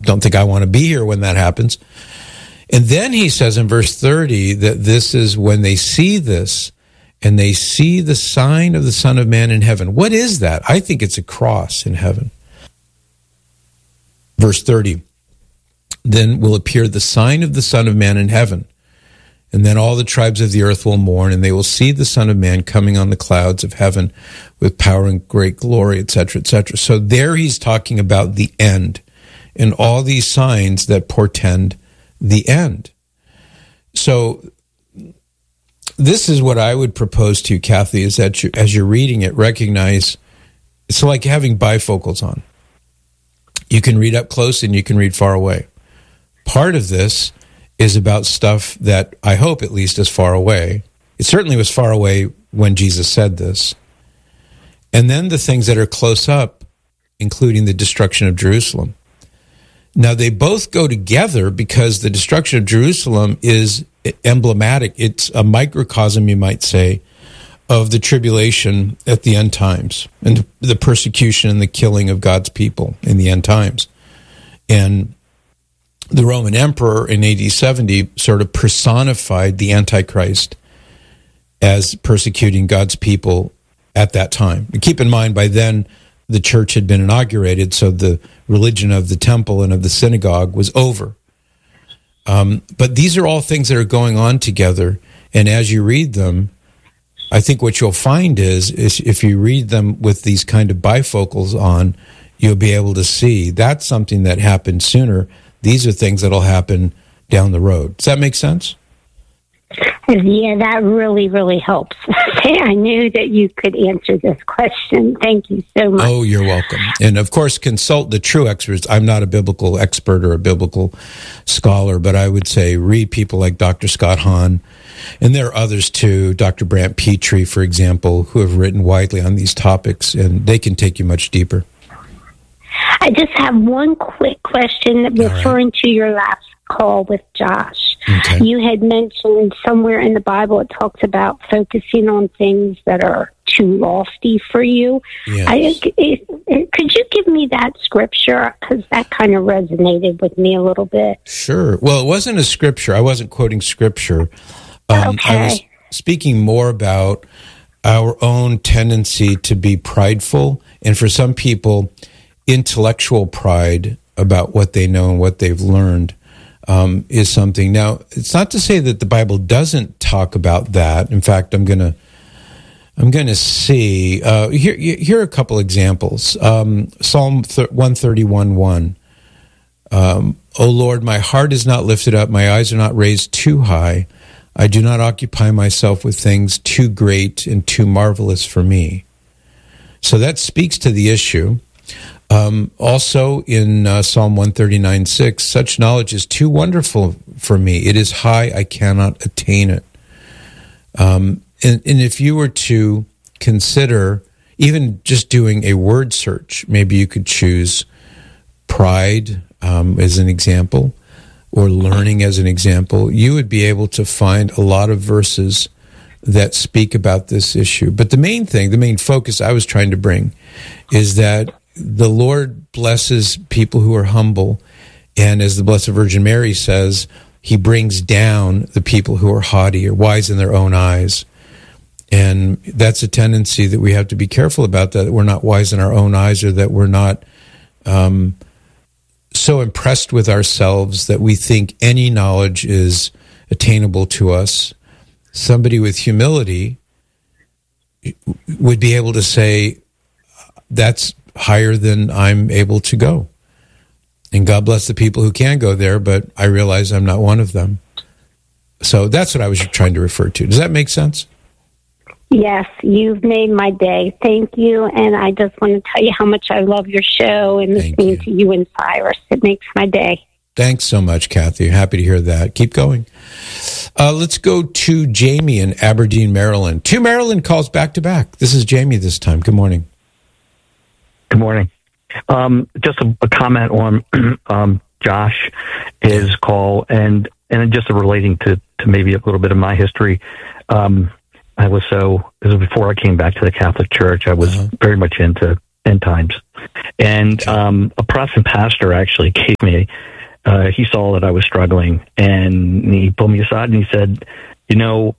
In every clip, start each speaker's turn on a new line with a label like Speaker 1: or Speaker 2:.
Speaker 1: don't think I want to be here when that happens. And then he says in verse 30 that this is when they see this, and they see the sign of the Son of Man in heaven. What is that? I think it's a cross in heaven. Verse 30, then will appear the sign of the Son of Man in heaven. And then all the tribes of the earth will mourn, and they will see the Son of Man coming on the clouds of heaven with power and great glory, etc., etc. So there he's talking about the end and all these signs that portend the end. So this is what I would propose to you, Kathy, is that you, as you're reading it, recognize it's like having bifocals on. You can read up close and you can read far away. Part of this is about stuff that I hope at least is far away. It certainly was far away when Jesus said this. And then the things that are close up, including the destruction of Jerusalem. Now, they both go together because the destruction of Jerusalem is emblematic. It's a microcosm, you might say, of the tribulation at the end times and the persecution and the killing of God's people in the end times. And the Roman emperor in AD 70 sort of personified the Antichrist as persecuting God's people at that time. And keep in mind, by then, the church had been inaugurated, so the religion of the temple and of the synagogue was over. But these are all things that are going on together, and as you read them, I think what you'll find is if you read them with these kind of bifocals on, you'll be able to see that's something that happened sooner. These are things that'll happen down the road. Does that make sense?
Speaker 2: Yeah, that really, really helps. I knew that you could answer this question. Thank you so much.
Speaker 1: Oh, you're welcome. And of course, consult the true experts. I'm not a biblical expert or a biblical scholar, but I would say read people like Dr. Scott Hahn. And there are others too, Dr. Brant Petrie, for example, who have written widely on these topics, and they can take you much deeper.
Speaker 2: I just have one quick question referring to your last call with Josh.
Speaker 1: Okay.
Speaker 2: You had mentioned somewhere in the Bible it talks about focusing on things that are too lofty for you.
Speaker 1: Yes.
Speaker 2: Could you give me that scripture? Because that kind of resonated with me a little bit.
Speaker 1: Sure. Well, it wasn't a scripture. I wasn't quoting scripture.
Speaker 2: Okay.
Speaker 1: I was speaking more about our own tendency to be prideful, and for some people, intellectual pride about what they know and what they've learned is something. Now, it's not to say that the Bible doesn't talk about that. In fact, I'm going to see here are a couple examples. Psalm 131:1. O Lord, my heart is not lifted up, my eyes are not raised too high. I do not occupy myself with things too great and too marvelous for me. So that speaks to the issue. Also in Psalm 139:6, such knowledge is too wonderful for me. It is high, I cannot attain it. And if you were to consider even just doing a word search, maybe you could choose pride as an example, or learning as an example, you would be able to find a lot of verses that speak about this issue. But the main focus I was trying to bring is that the Lord blesses people who are humble, and as the Blessed Virgin Mary says, he brings down the people who are haughty or wise in their own eyes. And that's a tendency that we have to be careful about, that we're not wise in our own eyes, or that we're not so impressed with ourselves that we think any knowledge is attainable to us. Somebody with humility would be able to say, that's higher than I'm able to go. And God bless the people who can go there, but I realize I'm not one of them. So that's what I was trying to refer to. Does that make sense?
Speaker 2: Yes, you've made my day. Thank you. And I just want to tell you how much I love your show and listening to you and Cyrus. It makes my day.
Speaker 1: Thanks so much, Kathy. Happy to hear that. Keep going. Let's go to Jamie in Aberdeen, Maryland. 2 Maryland calls back to back. This is Jamie this time. Good morning.
Speaker 3: Good morning. Just a comment on Josh, his call, and just relating to maybe a little bit of my history. This was before I came back to the Catholic Church. I was very much into end times. And a Protestant pastor actually gave me, he saw that I was struggling, and he pulled me aside and he said, you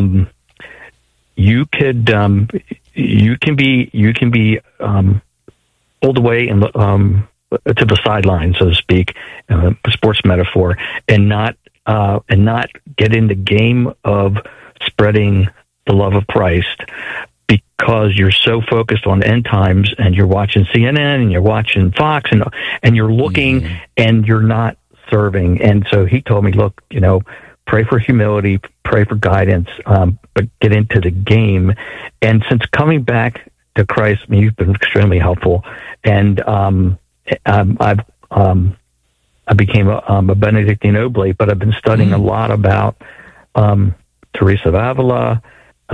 Speaker 3: can be pulled away and to the sideline, so to speak, a sports metaphor, and not get in the game of spreading the love of Christ, because you're so focused on end times, and you're watching CNN and you're watching Fox, and you're looking and you're not serving. And so he told me, look, pray for humility, pray for guidance, but get into the game. And since coming back to Christ, you've been extremely helpful. And I became a Benedictine Oblate, but I've been studying a lot about Teresa of Avila,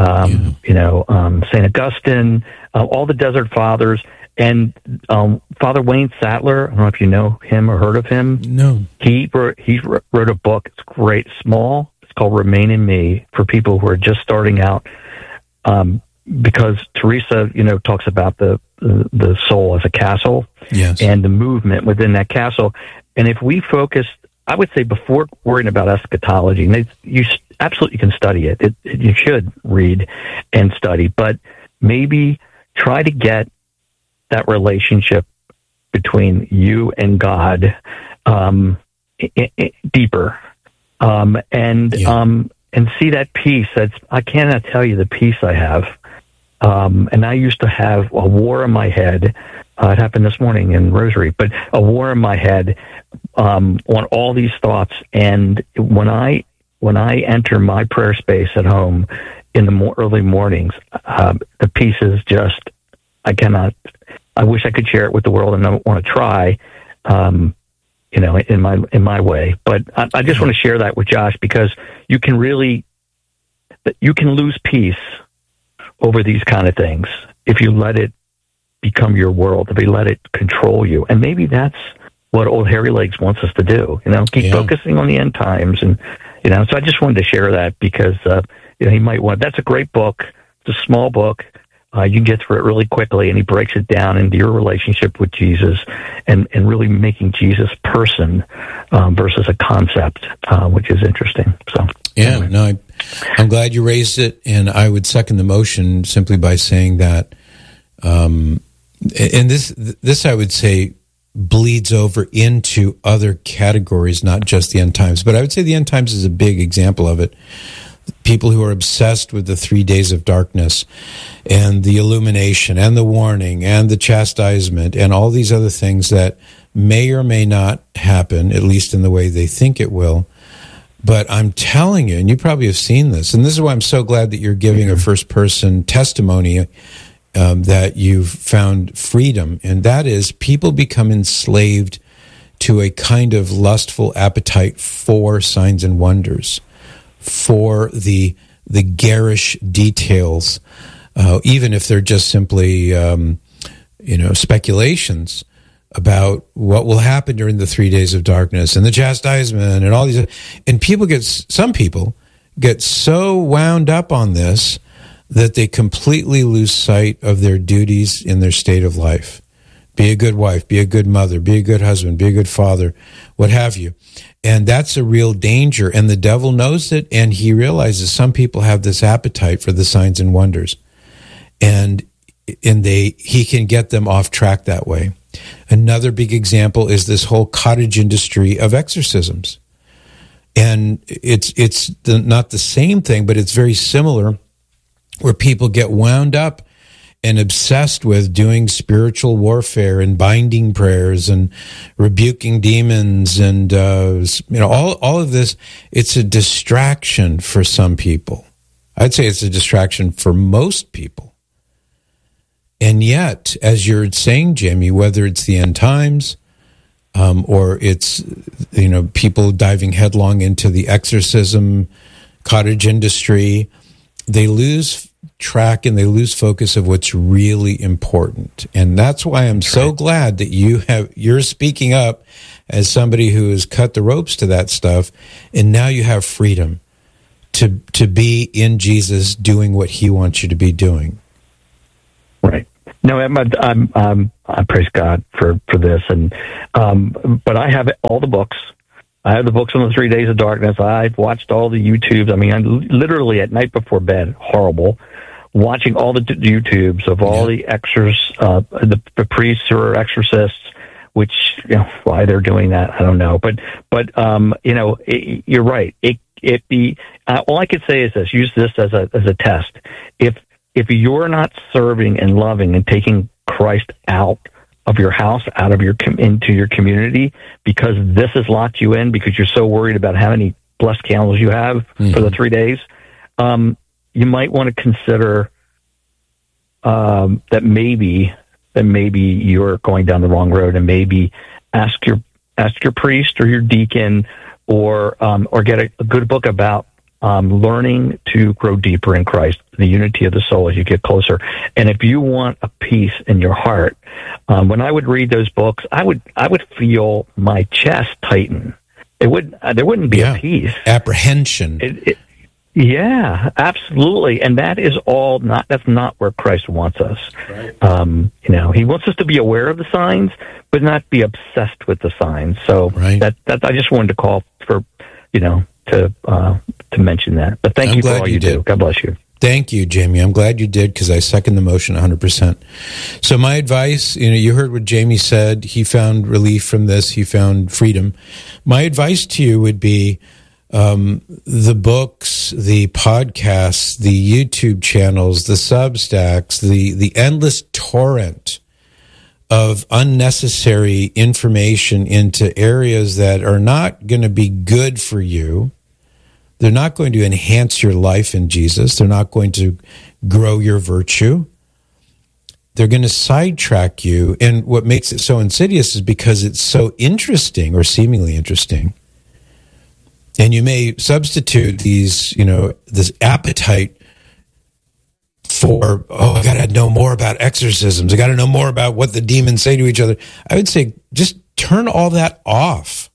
Speaker 3: St. Augustine, all the Desert Fathers, and Father Wayne Sattler. I don't know if you know him or heard of him.
Speaker 1: No.
Speaker 3: He wrote a book. It's great, small. It's called Remain in Me, for people who are just starting out. Because Teresa, talks about the soul as a castle,
Speaker 1: yes,
Speaker 3: and the movement within that castle. And if we focus, I would say, before worrying about eschatology, and you absolutely can study it. You should read and study, but maybe try to get that relationship between you and God deeper, and see that peace. I cannot tell you the peace I have. And I used to have a war in my head. It happened this morning in Rosary, but a war in my head on all these thoughts. And when I enter my prayer space at home in the early mornings, the peace is just, I wish I could share it with the world, and I don't want to try, in my way. But I just want to share that with Josh, because you can lose peace over these kind of things if you let it become your world, if you let it control you. And maybe that's what old Hairy Legs wants us to do, keep focusing on the end times. And, so I just wanted to share that, because, he might want, that's a great book. It's a small book. You can get through it really quickly, and he breaks it down into your relationship with Jesus, and really making Jesus person versus a concept, which is interesting. So,
Speaker 1: yeah, no, I'm glad you raised it, and I would second the motion simply by saying that, and this I would say bleeds over into other categories, not just the end times, but I would say the end times is a big example of it. People who are obsessed with the 3 days of darkness and the illumination and the warning and the chastisement and all these other things that may or may not happen, at least in the way they think it will. But I'm telling you, and you probably have seen this, and this is why I'm so glad that you're giving a first-person testimony that you've found freedom, and that is people become enslaved to a kind of lustful appetite for signs and wonders, for the garish details, even if they're just simply speculations about what will happen during the 3 days of darkness and the chastisement and all these. And some people get so wound up on this that they completely lose sight of their duties in their state of life. Be a good wife, be a good mother, be a good husband, be a good father, what have you. And that's a real danger. And the devil knows it, and he realizes some people have this appetite for the signs and wonders. And he can get them off track that way. Another big example is this whole cottage industry of exorcisms. And it's not the same thing, but it's very similar, where people get wound up and obsessed with doing spiritual warfare and binding prayers and rebuking demons and all of this. It's a distraction for some people. I'd say it's a distraction for most people. And yet, as you're saying, Jamie, whether it's the end times or it's people diving headlong into the exorcism cottage industry, they lose track and they lose focus of what's really important. And that's why I'm so glad that you're speaking up as somebody who has cut the ropes to that stuff, and now you have freedom to be in Jesus doing what he wants you to be doing.
Speaker 3: Right. No, I praise God for this, and but I have all the books. I have the books on the 3 Days of Darkness. I've watched all the YouTubes. I mean, I literally at night before bed, horrible, watching all the YouTubes of all the the priests or exorcists. Which, why they're doing that, I don't know. But you're right. All I could say is this: use this as a test. If you're not serving and loving and taking Christ out of your house, out of into your community, because this has locked you in, because you're so worried about how many blessed candles you have for the 3 days, you might want to consider that maybe you're going down the wrong road, and maybe ask your priest or your deacon, or get a good book about learning to grow deeper in Christ, the unity of the soul as you get closer. And if you want a peace in your heart, when I would read those books, I would feel my chest tighten. There wouldn't be a peace,
Speaker 1: apprehension.
Speaker 3: Yeah, absolutely. And that is that's not where Christ wants us. Right. He wants us to be aware of the signs, but not be obsessed with the signs. So that I just wanted to call for, to mention that. But thank you for all you do. God bless you.
Speaker 1: Thank you, Jamie. I'm glad you did, because I second the motion 100%. So my advice, you heard what Jamie said. He found relief from this. He found freedom. My advice to you would be, the books, the podcasts, the YouTube channels, the Substacks, the endless torrent of unnecessary information into areas that are not going to be good for you. They're not going to enhance your life in Jesus. They're not going to grow your virtue. They're going to sidetrack you. And what makes it so insidious is because it's so interesting, or seemingly interesting. And you may substitute this appetite for, I got to know more about exorcisms. I got to know more about what the demons say to each other. I would say just turn all that off.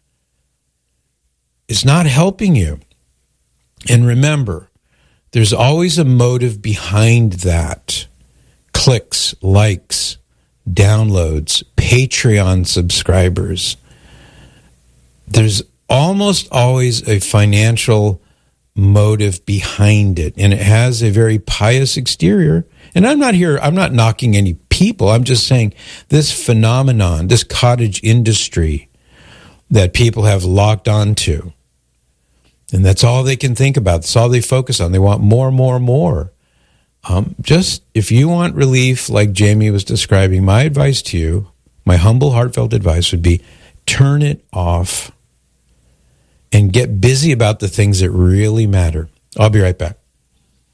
Speaker 1: It's not helping you. And remember, there's always a motive behind that. Clicks, likes, downloads, Patreon subscribers. There's almost always a financial motive behind it, and it has a very pious exterior. And I'm not knocking any people. I'm just saying this phenomenon, this cottage industry that people have locked onto, and that's all they can think about. That's all they focus on. They want more, more, more. Just, if you want relief like Jamie was describing, my advice to you, my humble, heartfelt advice would be turn it off and get busy about the things that really matter. I'll be right back.